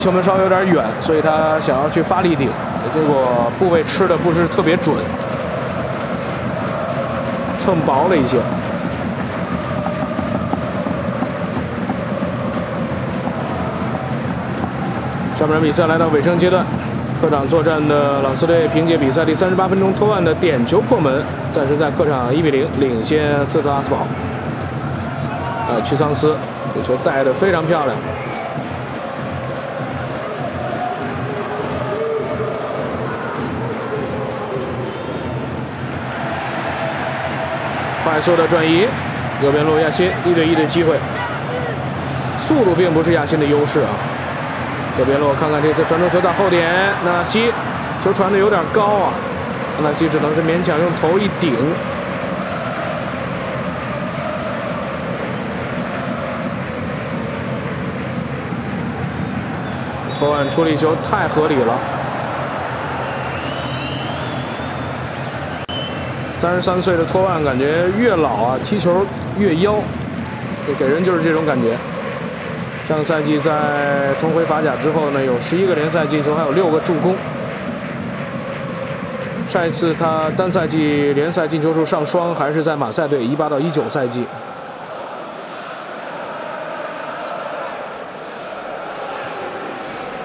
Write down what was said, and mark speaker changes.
Speaker 1: 球门稍微有点远，所以他想要去发力顶，结果部位吃的不是特别准，蹭薄了一些。上半场比赛来到尾声阶段，客场作战的朗斯队凭借比赛第38分钟托万的点球破门，暂时在客场1比0领先斯特拉斯堡。屈桑斯这球带得非常漂亮。 快速的转移，右边路亚辛1对1的机会，速度并不是亚辛的优势啊。右边路看看这次传中球到后点，纳西球传的有点高啊，纳西只能是勉强用头一顶。托万处理球太合理了。 33岁的托万感觉越老啊，踢球越妖，给人就是这种感觉。上赛季在重回法甲之后呢，有11个联赛进球，还有6个助攻。上一次他单赛季联赛进球数上双，还是在马赛队18到19赛季。